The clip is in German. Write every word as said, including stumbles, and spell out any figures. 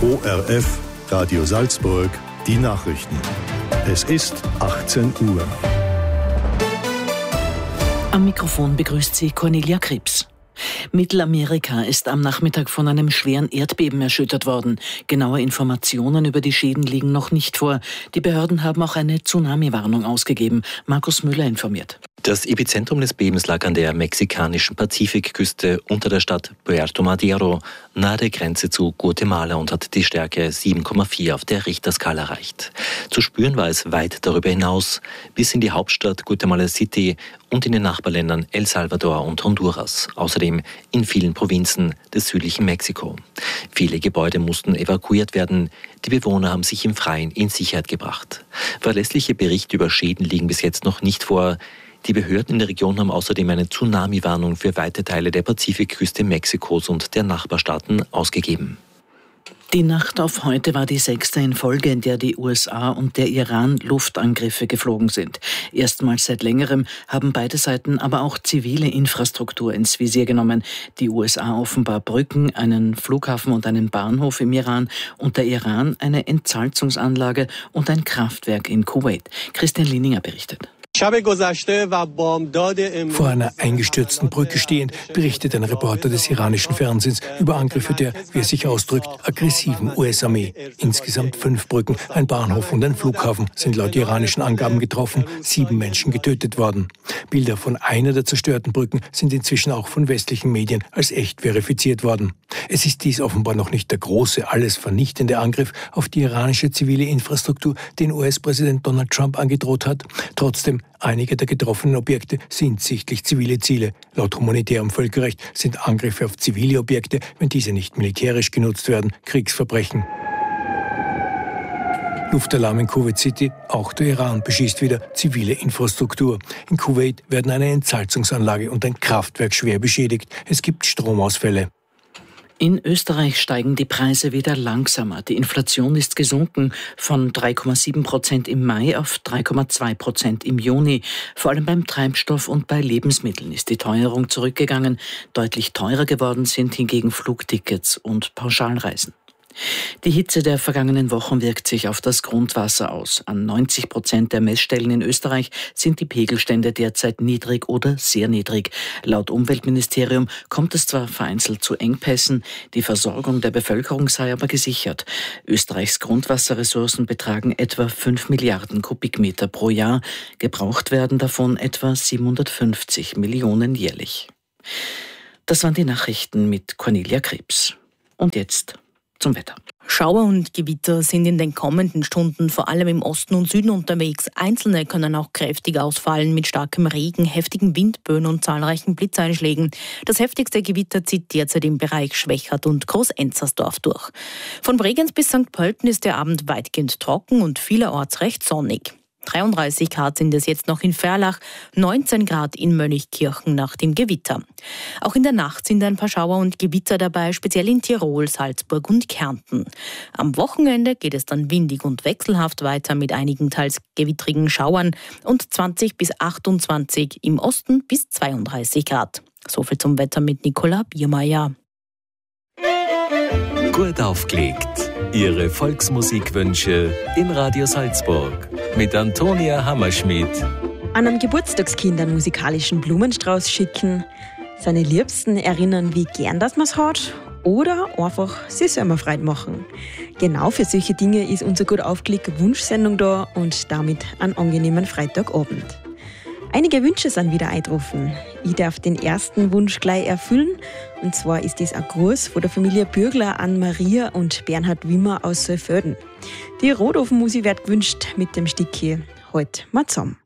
O R F, Radio Salzburg, die Nachrichten. Es ist achtzehn Uhr. Am Mikrofon begrüßt sie Cornelia Krebs. Mittelamerika ist am Nachmittag von einem schweren Erdbeben erschüttert worden. Genaue Informationen über die Schäden liegen noch nicht vor. Die Behörden haben auch eine Tsunami-Warnung ausgegeben. Markus Müller informiert. Das Epizentrum des Bebens lag an der mexikanischen Pazifikküste unter der Stadt Puerto Madero, nahe der Grenze zu Guatemala, und hat die Stärke sieben Komma vier auf der Richterskala erreicht. Zu spüren war es weit darüber hinaus, bis in die Hauptstadt Guatemala City und in den Nachbarländern El Salvador und Honduras, außerdem in vielen Provinzen des südlichen Mexiko. Viele Gebäude mussten evakuiert werden, die Bewohner haben sich im Freien in Sicherheit gebracht. Verlässliche Berichte über Schäden liegen bis jetzt noch nicht vor. Die Behörden in der Region haben außerdem eine Tsunami-Warnung für weite Teile der Pazifikküste Mexikos und der Nachbarstaaten ausgegeben. Die Nacht auf heute war die sechste in Folge, in der die U S A und der Iran Luftangriffe geflogen sind. Erstmals seit längerem haben beide Seiten aber auch zivile Infrastruktur ins Visier genommen. Die U S A offenbar Brücken, einen Flughafen und einen Bahnhof im Iran und der Iran eine Entsalzungsanlage und ein Kraftwerk in Kuwait. Christian Lininger berichtet. Vor einer eingestürzten Brücke stehend berichtet ein Reporter des iranischen Fernsehens über Angriffe der, wie er sich ausdrückt, aggressiven U S-Armee. Insgesamt fünf Brücken, ein Bahnhof und ein Flughafen sind laut iranischen Angaben getroffen, sieben Menschen getötet worden. Bilder von einer der zerstörten Brücken sind inzwischen auch von westlichen Medien als echt verifiziert worden. Es ist dies offenbar noch nicht der große, alles vernichtende Angriff auf die iranische zivile Infrastruktur, den U S-Präsident Donald Trump angedroht hat. Trotzdem, einige der getroffenen Objekte sind sichtlich zivile Ziele. Laut humanitärem Völkerrecht sind Angriffe auf zivile Objekte, wenn diese nicht militärisch genutzt werden, Kriegsverbrechen. Luftalarm in Kuwait City, auch der Iran beschießt wieder zivile Infrastruktur. In Kuwait werden eine Entsalzungsanlage und ein Kraftwerk schwer beschädigt. Es gibt Stromausfälle. In Österreich steigen die Preise wieder langsamer. Die Inflation ist gesunken von drei Komma sieben Prozent im Mai auf drei Komma zwei Prozent im Juni. Vor allem beim Treibstoff und bei Lebensmitteln ist die Teuerung zurückgegangen. Deutlich teurer geworden sind hingegen Flugtickets und Pauschalreisen. Die Hitze der vergangenen Wochen wirkt sich auf das Grundwasser aus. An neunzig Prozent der Messstellen in Österreich sind die Pegelstände derzeit niedrig oder sehr niedrig. Laut Umweltministerium kommt es zwar vereinzelt zu Engpässen, die Versorgung der Bevölkerung sei aber gesichert. Österreichs Grundwasserressourcen betragen etwa fünf Milliarden Kubikmeter pro Jahr. Gebraucht werden davon etwa siebenhundertfünfzig Millionen jährlich. Das waren die Nachrichten mit Cornelia Krebs. Und jetzt zum Wetter. Schauer und Gewitter sind in den kommenden Stunden vor allem im Osten und Süden unterwegs. Einzelne können auch kräftig ausfallen mit starkem Regen, heftigen Windböen und zahlreichen Blitzeinschlägen. Das heftigste Gewitter zieht derzeit im Bereich Schwechat und Groß-Enzersdorf durch. Von Bregenz bis Sankt Pölten ist der Abend weitgehend trocken und vielerorts recht sonnig. dreiunddreißig Grad sind es jetzt noch in Ferlach, neunzehn Grad in Mönchkirchen nach dem Gewitter. Auch in der Nacht sind ein paar Schauer und Gewitter dabei, speziell in Tirol, Salzburg und Kärnten. Am Wochenende geht es dann windig und wechselhaft weiter mit einigen teils gewittrigen Schauern und zwanzig bis achtundzwanzig, im Osten bis zweiunddreißig Grad. Soviel zum Wetter mit Nicola Biermeier. Gut aufgelegt. Ihre Volksmusikwünsche in Radio Salzburg mit Antonia Hammerschmidt. An einem Geburtstagskind einen musikalischen Blumenstrauß schicken, seine Liebsten erinnern, wie gern das man's hat, oder einfach sich selber Freude machen. Genau für solche Dinge ist unser gut aufgelegte Wunschsendung da und damit einen angenehmen Freitagabend. Einige Wünsche sind wieder eingetroffen. Ich darf den ersten Wunsch gleich erfüllen. Und zwar ist dies ein Gruß von der Familie Bürgler an Maria und Bernhard Wimmer aus Saalfelden. Die Rotofenmusik wird gewünscht mit dem Stückchen «Halt mal zusammen».